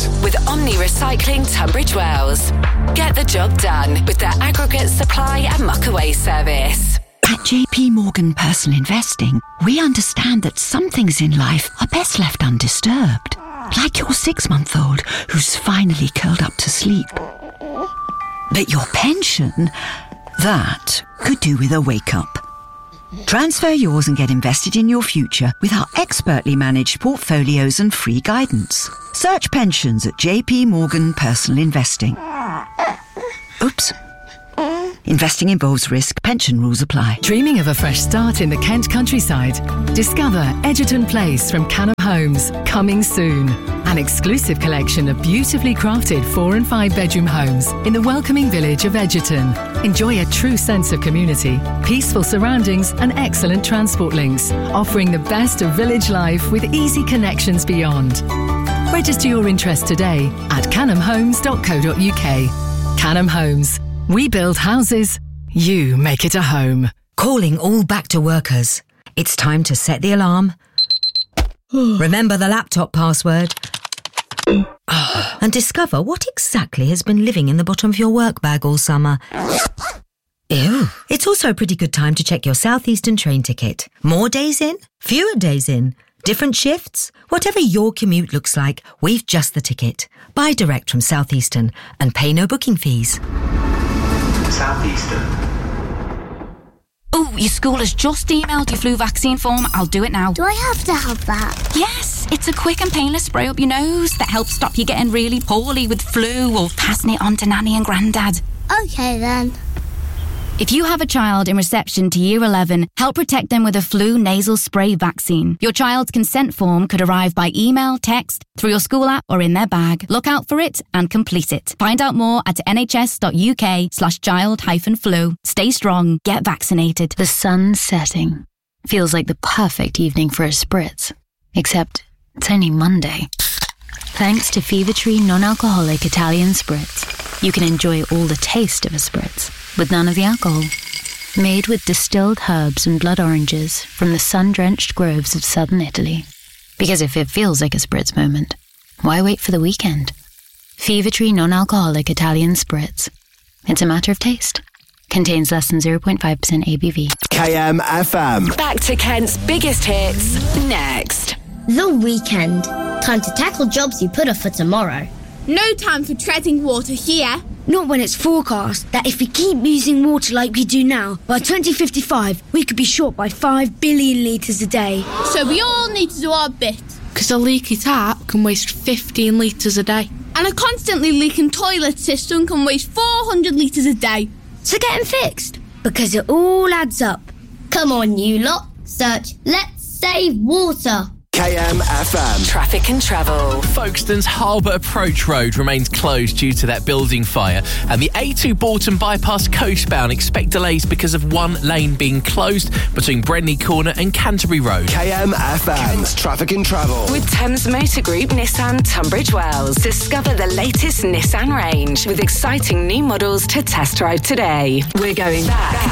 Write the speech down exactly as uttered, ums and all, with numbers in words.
Service. With Omni Recycling Tunbridge Wells. Get the job done with their aggregate supply and muckaway service. At J P Morgan Personal Investing, we understand that some things in life are best left undisturbed. Like your six-month-old who's finally curled up to sleep. But your pension, that could do with a wake-up. Transfer yours and get invested in your future with our expertly managed portfolios and free guidance. Search pensions at J P Morgan Personal Investing. Oops. Investing involves risk. Pension rules apply. Dreaming of a fresh start in the Kent countryside? Discover Edgerton Place from Canham Homes, coming soon. An exclusive collection of beautifully crafted four and five bedroom homes in the welcoming village of Edgerton. Enjoy a true sense of community, peaceful surroundings and excellent transport links, offering the best of village life with easy connections beyond. Register your interest today at canham homes dot co dot uk. Canham Homes. We build houses, you make it a home. Calling all back to workers. It's time to set the alarm. Remember the laptop password. And discover what exactly has been living in the bottom of your work bag all summer. Ew. It's also a pretty good time to check your South Eastern train ticket. More days in, fewer days in, different shifts. Whatever your commute looks like, we've just the ticket. Buy direct from South Eastern and pay no booking fees. Southeastern. Oh, your school has just emailed your flu vaccine form. I'll do it now. Do I have to have that? Yes, it's a quick and painless spray up your nose that helps stop you getting really poorly with flu or passing it on to Nanny and Grandad. Okay then. If you have a child in reception to year eleven, help protect them with a flu nasal spray vaccine. Your child's consent form could arrive by email, text, through your school app or in their bag. Look out for it and complete it. Find out more at nhs.uk slash child hyphen flu. Stay strong, get vaccinated. The sun's setting. Feels like the perfect evening for a spritz. Except it's only Monday. Thanks to Fever Tree non-alcoholic Italian Spritz, you can enjoy all the taste of a spritz, with none of the alcohol. Made with distilled herbs and blood oranges from the sun-drenched groves of southern Italy. Because if it feels like a spritz moment, why wait for the weekend? Fever Tree non-alcoholic Italian Spritz. It's a matter of taste. Contains less than zero point five percent A B V. K M F M. Back to Kent's biggest hits next. The weekend. Time to tackle jobs you put off for tomorrow. No time for treading water here. Not when it's forecast that if we keep using water like we do now, by twenty fifty-five, we could be short by five billion litres a day. So we all need to do our bit. Because a leaky tap can waste fifteen litres a day. And a constantly leaking toilet system can waste four hundred litres a day. So get them fixed, because it all adds up. Come on, you lot. Search Let's Save Water. K M F M. Traffic and travel. Folkestone's Harbour Approach Road remains closed due to that building fire. And the A two Borton bypass coastbound expect delays because of one lane being closed between Brenley Corner and Canterbury Road. K M F M. Kent's Traffic and Travel. With Thames Motor Group Nissan Tunbridge Wells. Discover the latest Nissan range with exciting new models to test drive today. We're going back